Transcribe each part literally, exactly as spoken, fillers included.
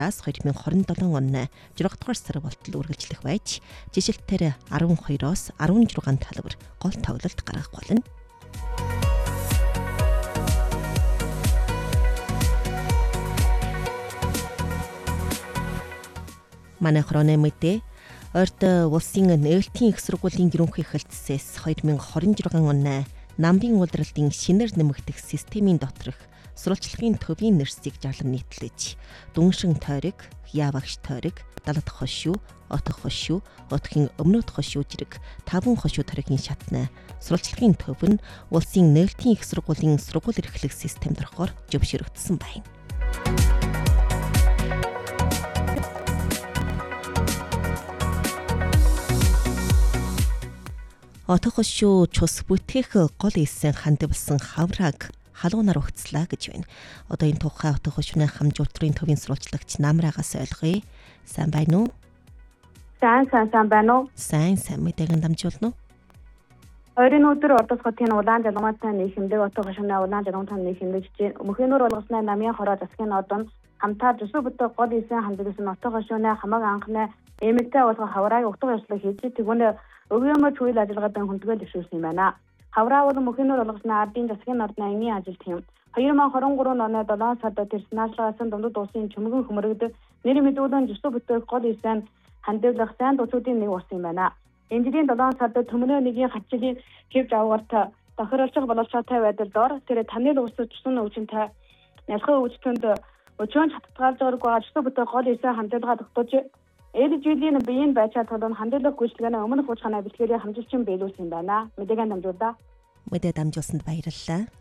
хоёр мың хорин долоо оны жирга дугаар сар болтол үргэлжлэх байж жишэлтээр арван хоёроос арван зургаан талбар гол тоглолт гаргах болно. Манай хроны мэдээ Орд улсын нээлтийн их сургуулийн ерөнхий хэлтсээс хоёр мың хорин зургаан оны намбын улиралын шинээр нэмэгдэх системийн доторх сурвалжлагын төвийн нэрсийг жарлан нийтлэж дүншин тойрог, яавагш тойрог, далд хошуу, отох хошуу, отохын өмнөд хошуу зэрэг таван хошуу тойргийн шатны сурвалжлагын төв нь улсын нээлтийн их сургуулийн сургууль эрхлэх системд орохоор зөвшөөрөгдсөн байна. Отох хошуу чус бүтээх гол эсэн хандивсан хаврааг халуунаар угтслаа гэж байна. Одоо энэ тухай отох хошууны хамжуултрын төвийн сурвалжлагч Намраагаас ойлгоё. Сайн байна уу? Сайн сайн сайн байна уу? Сайн сайн мэдээгээр дамжуулна уу? Ойрын өдөр Ордос хотын улаан жалгамтны нийгэмдэг отох хошууны улаан жалгамтны нийгэмдэг жижиг мөхөнөр болгосны намын хороо засгийн одон хамтаар төсөв бүтэх гол эсэн хандивсан отох хошууны хамаг анхны эмэгтэй болгох хаврааг утга ёслол хийж тэгүнэ өвгөөмөж үйл ажиллагаатай хүндэтгэл дэвшүүлсэн юм байна. Хавраа бол мөхөнөр болгосны ардын засгийн ордны аяны ажилт юм. хоёр мың хорин гурван оны долоон сард тэрснаалсан дундад улсын чөмгөн хөмрөгд нэр мэдүүлэн төсөв бүтэх гол эсэн хандивлах сайн дуусуудын нэг болсон юм байна. Энэ жилийн долоон сард төмнөө нэгийн хатчилын хэвж авгарт тохиролцох бололцоотой байдал дор тэр танил ус тусан өвчнөд ялхаа өвчтөнд өчөөн хатгалзуургүй төсөв бүтэх гол эсэн хандивлага тогтож Эд жилийн биеийн байцаа толон хандивлах гүйцэтгэний өмнөх хуучгааны бэлтгэрийн хамжилчин биелүүлсэн байна. Мэдээгээр дамжууллаа. Мэдээ дамжуулсанд баярлалаа.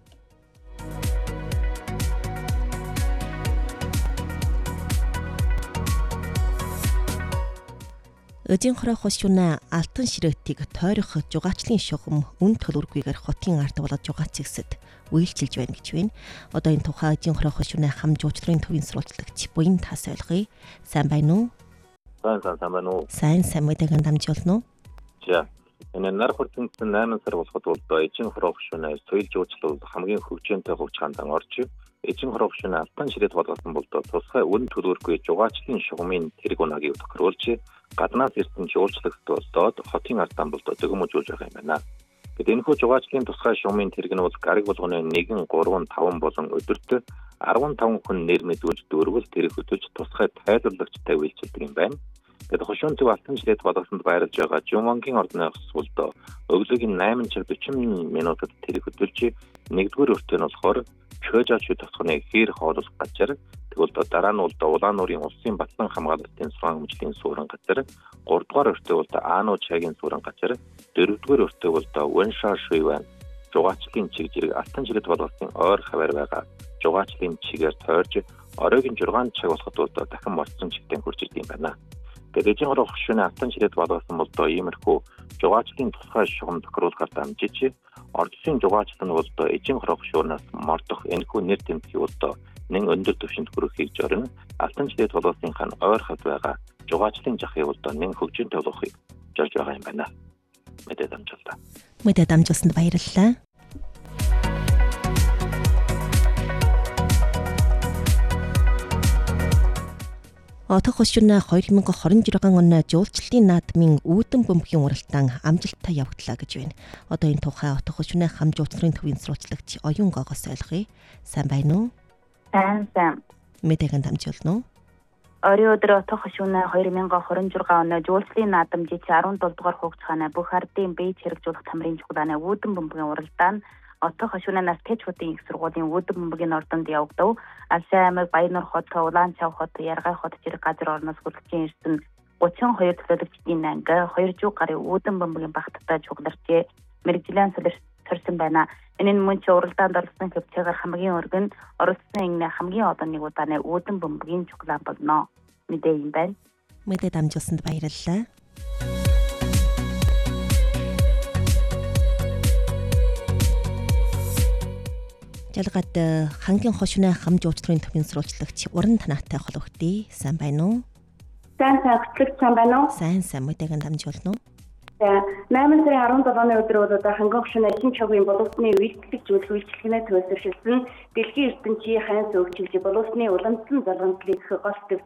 Өдийн хороо хошууна алтан ширээтийг тойрох жугаачлын шугам үн төлөвргүйгээр хотын ард болоод жугаацэгсэд үйлчилж байна гэж байна. Одоо энэ тухай өдийн хороо хошууны хамжуултрын төвийн сурвалжлагч буян тас ойлгоё. Сайн байна уу? Сайн сайн сайн байна уу? Сайн сайн мэдээгээр дамжуулна уу? За. Энэ нар хурцсан найман сар болоход бол эжин хороо хошууны соёл жуулчлал хамгийн хөгжөөнтэй хувьчаанд орж эжин хороо хошууны алтан ширээд болгосон бол тусгай үн төлөвргүй жугаачлын шугамын тэрэг унагийг тохируулж гаднаас ирсэн жуулчлагт болоод хотын ардсан бол зөгөмөжүүлж байгаа юм байна. Гэт энэ хүү жугаачлын тусгай шугамын тэрэг нь бол гариг болгоны нэгэн гурван таван болон өдөрт арван таван хүн нэр мэдүүлж дөрвөл тэрэг хөтөж тусгай тайлбарлагчтай үйлчилдэг юм байна. Гэт хошуун төв алтан ширээд болгосонд байрлаж байгаа Жумангийн ордны суулд өглөөгийн найман цаг дөрвөн минутад тэрэг хөтөлж нэгдүгээр өртөө нь болохоор Пёжаач тосгоны хэр хоолох газар тэгвэл дараа нь бол Улаануурын улсын батлан хамгаалалтын сургаан хэмжээний суурин газар гуравдугаар өртөө бол Аано чагийн суурин газар дөрөвдүгээр өртөө бол Уншаа шуйван жугаачлын чиг зэрэг алтан ширээд болгосон ойр хавар байгаа жугаачлын чигээр тойрж оройн зургаан цаг болоход бол дахин морцсон чигтэн хурж идэм байна. Эжин хороо хошууны алтан ширээд болгосон бол иймэрхүү жугаачлын тусгай шугам тохируулахаар дамжиж ордсын жугаачлал нь бол эжин хороо хошуунаас мордох энэхүү нэр тэмцээг бол нэн өндөр түвшинд хүрэхийг зорино. Алтан ширээд болгосынхаа ойр хад байгаа жугаачлын жахыг бол нэн хөгжөөнтэй болгохыг зорж байгаа юм байна. Мэдээ дамжууллаа. Мэдээ дамжуулсанд баярлалаа. Отох хошууны хоёр мың хорин зургаан оны жуулчлалын наадмын үүдэн бөмбөгийн уралдаан амжилттай явагдлаа гэж байна. Одоо энэ тухай отох хошууны хамжуултрын төвийн сурвалжлагч Оюун Гогоос ойлгоё. Сайн байна уу? Сайн сайн. Мэдээгээр дамжуулна уу? Орой өдөр отох хошууны хоёр мың хорин зургаан оны жуулчлалын наадам жич арван долдугаар хугацааны бүх ардын бие хэрэгжүүлэх тамирын чухлааны үүдэн бөмбөгийн уралдаан отох хошуунаас Тэч хотын их сургуулийн үүдэн бөмбөгийн ордонд явагдав. Алсын аймаг Баяннур хот, Улаанчав хот, Яргай хот зэрэг газар орноос хүрэлцэн ирсэн гучин хоёр төлөвлөгчдийн анги хоёр жүз гаруй үүдэн бөмбөгийн багттай чугларчээ мэрэгжлийн сорьсон байна. Энэ нь мөн ч уралдаанд орсон хөвцөөр хамгийн өргөн оролцсон ангины хамгийн одоо нэг удааны үүдэн бөмбөгийн чуглаан болно. Мэдээ юм байна. Мэдээ дамжуулсанд баярлалаа. Жалгаад хангийн хошууны хамжуултрын төвийн сурвалжлагч Уран танаатай холбогдъё. Сайн байна уу? Сайн сайн хөтлөгч сайн байна уу? Сайн сайн мэдээгээр дамжуулна уу? За найман сарын арван долооны өдөр бол одоо ханган хөшөөний эзэн чавгийн боловсны үйлчлэг зүйл үйлчлэгнээ төлөвшүүлсэн дэлхийн ертөнцийн хайн сөгчилж боловсны уламжлалт залгамтлыг гол